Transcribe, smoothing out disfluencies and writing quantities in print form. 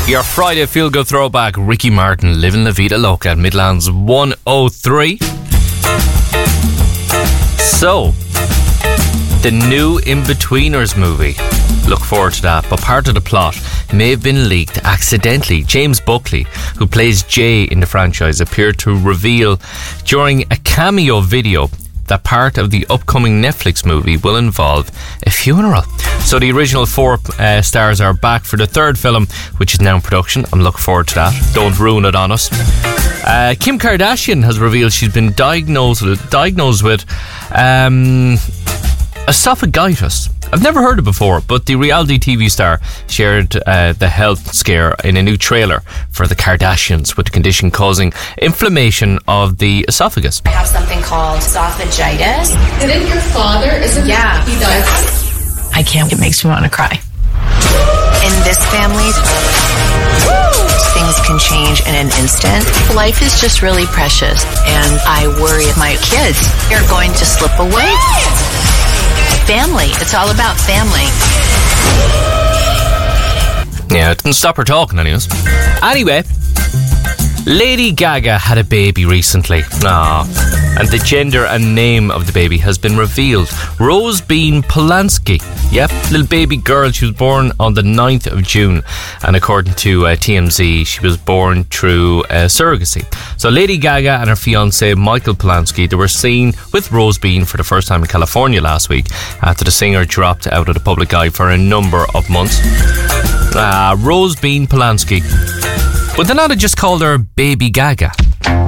Your Friday feel-good throwback, Ricky Martin, Living La Vida Loca at Midlands 103. So, the new In-Betweeners movie. Look forward to that. But part of the plot may have been leaked accidentally. James Buckley, who plays Jay in the franchise, appeared to reveal during a cameo video that part of the upcoming Netflix movie will involve a funeral. So the original four stars are back for the third film, which is now in production. I'm looking forward to that. Don't ruin it on us. Kim Kardashian has revealed she's been diagnosed with esophagitis. I've never heard it before, but the reality TV star shared the health scare in a new trailer for the Kardashians, with the condition causing inflammation of the esophagus. I have something called esophagitis. Didn't your father? Yeah. He does. I can't. It makes me want to cry. In this family, things can change in an instant. Life is just really precious, and I worry my kids are going to slip away. Family. It's all about family. Yeah, it didn't stop her talking anyways. Anyway, Lady Gaga had a baby recently. And the gender and name of the baby has been revealed. Rose Bean Polanski. Yep, little baby girl. She was born on the 9th of June. And according to TMZ, she was born through surrogacy. So Lady Gaga and her fiancé Michael Polanski, they were seen with Rose Bean for the first time in California last week after the singer dropped out of the public eye for a number of months. Rose Bean Polanski. Would they not have just called her Baby Gaga?